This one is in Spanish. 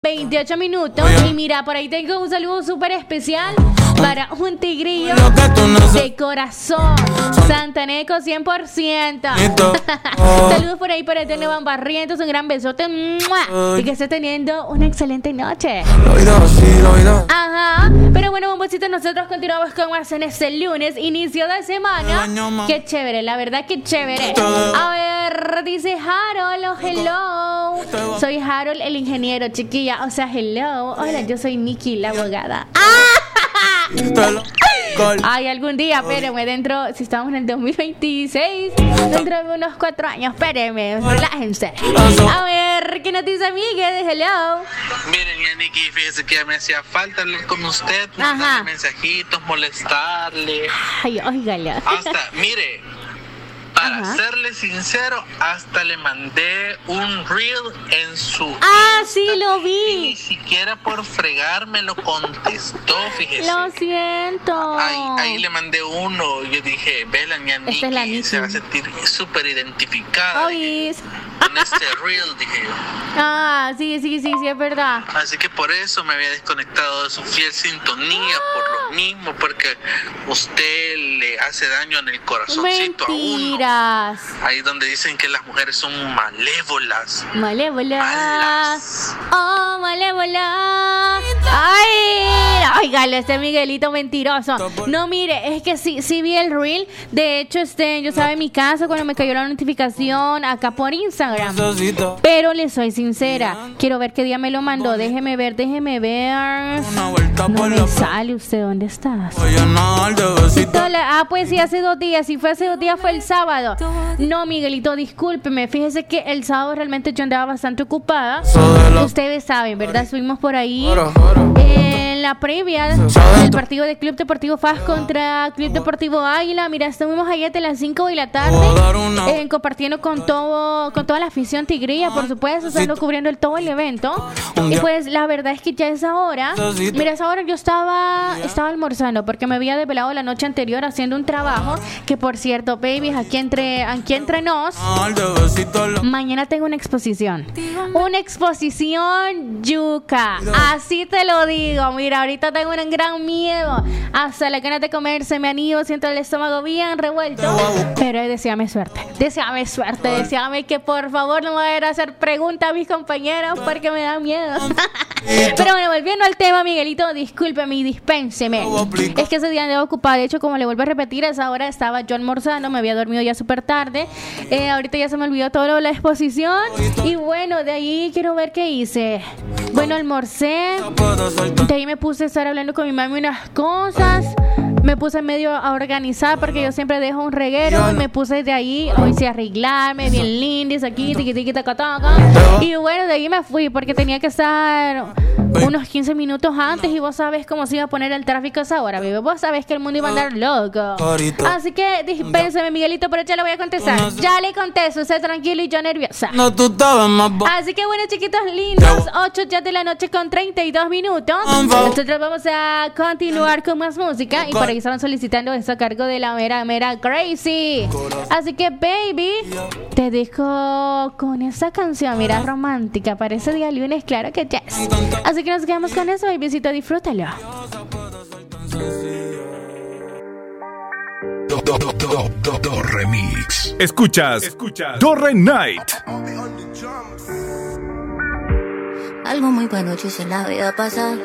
28 minutos. Y mira, por ahí tengo un saludo súper especial para un tigrillo de corazón. Santaneco 100%. Saludos por ahí para Esteban Barrientos. Un gran besote. ¡Mua! Y que esté teniendo una excelente noche. Ajá. Pero bueno, bombocito, nosotros continuamos con más en este lunes, inicio de semana. Qué chévere, la verdad que chévere. A ver, dice Harold, oh, hello. Soy Harold, el ingeniero, chiquilla. O sea, hello. Hola, yo soy Nikki, la abogada. Ay, algún día, espérenme, dentro, si estamos en el 2026, dentro de unos 4 años, espérenme, relájense. A ver, ¿qué nos dice Miguel? Hello. Miren, ya Nikki, fíjese que ya me hacía falta hablar con usted, mandarle mensajitos, molestarle. Ay, óigala. Hasta, mire, para serle sincero, hasta le mandé un reel en su sí, lo vi. Y ni siquiera por fregar me lo contestó, fíjese. Lo siento. Ahí le mandé uno. Yo dije, ve la niña Nikki, es la Nikki. Se va a sentir súper identificada. Con este reel, dije yo. Sí, es verdad. Así que por eso me había desconectado de su fiel sintonía, por lo mismo, porque usted le hace daño en el corazoncito a uno. Ahí donde dicen que las mujeres son malévolas. Malévolas. Oh, malévolas. Ay, oígale, este Miguelito mentiroso. No, mire, es que sí vi el reel. De hecho, yo estaba en mi casa cuando me cayó la notificación acá por Instagram. Pero le soy sincera, quiero ver qué día me lo mandó. Déjeme ver. No me sale. ¿Usted dónde estás? Pues sí, hace 2 días. Si fue hace 2 días, fue el sábado. No, Miguelito, discúlpeme. Fíjese que el sábado realmente yo andaba bastante ocupada. Ustedes saben, ¿verdad? Estuvimos por ahí en la previa del partido de Club Deportivo FAS contra Club Deportivo Águila. Mira, estuvimos ahí hasta las 5 de la tarde compartiendo con toda la afición tigrilla, por supuesto, estando cubriendo todo el evento. Y pues la verdad es que ya es ahora. Mira, esa hora yo estaba almorzando porque me había desvelado la noche anterior haciendo un trabajo que, por cierto, babies, aquí entre nos, mañana tengo una exposición yuca, así te lo digo. Mira, ahorita tengo un gran miedo, hasta la ganas de comer se me han ido, siento el estómago bien revuelto, pero deséame suerte, deséame que por favor no me vayan a hacer preguntas a mis compañeros porque me da miedo. Pero bueno, volviendo al tema, Miguelito, discúlpeme y dispénseme. Es que ese día andaba ocupada. De hecho, como le vuelvo a repetir, a esa hora estaba yo almorzando, me había dormido ya súper tarde. Ahorita ya se me olvidó todo lo de la exposición. Y bueno, de ahí quiero ver qué hice. Bueno, almorcé. De ahí me puse a estar hablando con mi mami unas cosas. Me puse medio a organizar porque yo siempre dejo un reguero. Y me puse de ahí, hoy sí, a arreglarme bien lindis aquí, tiqui, taca. Y bueno, de ahí me fui porque tenía que estar unos 15 minutos antes. Y vos sabés cómo se iba a poner el tráfico a esa hora, bebé. Vos sabés que el mundo iba a andar loco. Así que dispénseme, Miguelito, pero ya le voy a contestar. Ya le contesto, usted tranquilo y yo nerviosa. Así que bueno, chiquitos lindos, 8 ya de la noche con 32 minutos. Nosotros vamos a continuar con más música. Y por ahí estaban solicitando eso a cargo de la mera Crazy. Así que, baby, te dejo con esa canción, mira, romántica. Para ese día lunes, claro que yes. Así que nos quedamos con eso, babycito, disfrútalo. Do Remix. Escuchas Dorre Night. Algo muy bueno hice en la vida pasada.